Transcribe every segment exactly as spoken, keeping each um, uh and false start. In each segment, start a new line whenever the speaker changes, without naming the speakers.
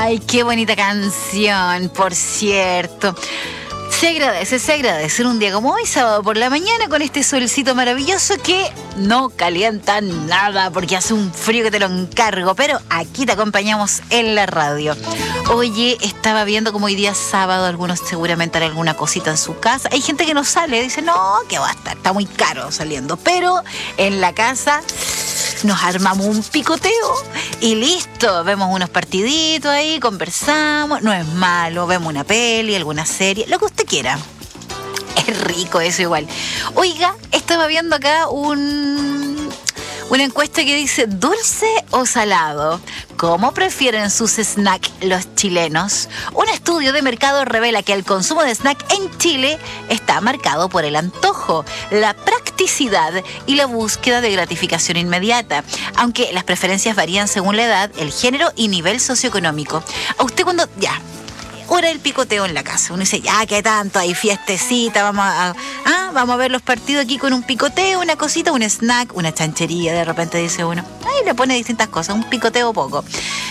Ay, qué bonita canción, por cierto. Se agradece, se agradece un día como hoy, sábado por la mañana, con este solcito maravilloso que no calienta nada porque hace un frío que te lo encargo, pero aquí te acompañamos en la radio. Oye, estaba viendo como hoy día sábado, algunos seguramente harán alguna cosita en su casa. Hay gente que no sale, dice, no, que va a estar, está muy caro saliendo, pero en la casa nos armamos un picoteo y listo, vemos unos partiditos ahí, conversamos, no es malo, vemos una peli, alguna serie, lo que usted quiera. Es rico eso igual. Oiga, estaba viendo acá un... una encuesta que dice, ¿dulce o salado? ¿Cómo prefieren sus snacks los chilenos? Un estudio de mercado revela que el consumo de snack en Chile está marcado por el antojo, la practicidad y la búsqueda de gratificación inmediata, aunque las preferencias varían según la edad, el género y nivel socioeconómico. A usted cuando... ya... hora del picoteo en la casa. Uno dice, ya, ¿qué tanto? Hay fiestecita, vamos a, ah, vamos a ver los partidos aquí con un picoteo, una cosita, un snack, una chanchería, de repente dice uno. Ahí le pone distintas cosas, un picoteo poco.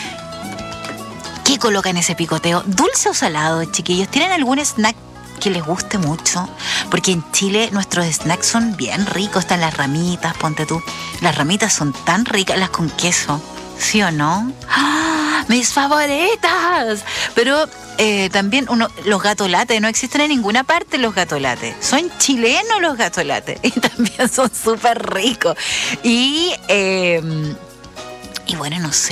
¿Qué coloca en ese picoteo? ¿Dulce o salado, chiquillos? ¿Tienen algún snack que les guste mucho? Porque en Chile nuestros snacks son bien ricos. Están las ramitas, ponte tú. Las ramitas son tan ricas, las con queso. ¿Sí o no? ¡Ah! ¡Mis favoritas! Pero eh, también uno, los gatolates, no existen en ninguna parte los gatolates. Son chilenos los gatolates. Y también son súper ricos. Y, eh, y bueno, no sé.